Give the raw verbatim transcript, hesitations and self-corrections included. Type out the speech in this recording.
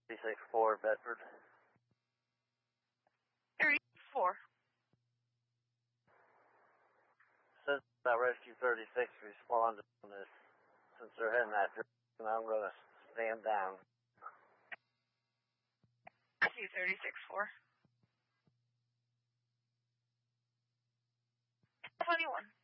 thirty-six four, Bedford. thirty-four. Since I Rescue thirty-six responded on this, since they're heading that direction, I'm going to stand down. Rescue thirty-six four. twenty-one.